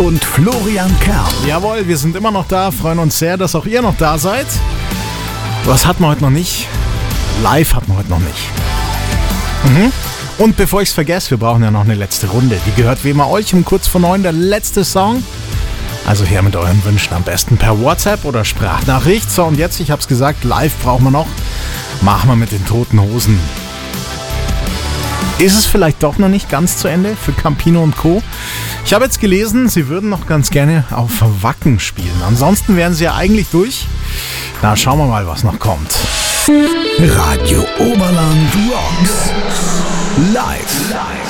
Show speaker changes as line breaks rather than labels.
und Florian Kern.
Jawohl, wir sind immer noch da, freuen uns sehr, dass auch ihr noch da seid. Was hatten wir heute noch nicht? Live hatten wir heute noch nicht. Und bevor ich es vergesse, wir brauchen ja noch eine letzte Runde. Die gehört wie immer euch um kurz vor 9, der letzte Song. Also her mit euren Wünschen, am besten per WhatsApp oder Sprachnachricht. So, und jetzt, ich hab's gesagt, live brauchen wir noch. Machen wir mit den Toten Hosen. Ist es vielleicht doch noch nicht ganz zu Ende für Campino und Co.? Ich habe jetzt gelesen, sie würden noch ganz gerne auf Wacken spielen. Ansonsten wären sie ja eigentlich durch. Na, schauen wir mal, was noch kommt.
Radio Oberland Rocks. Live.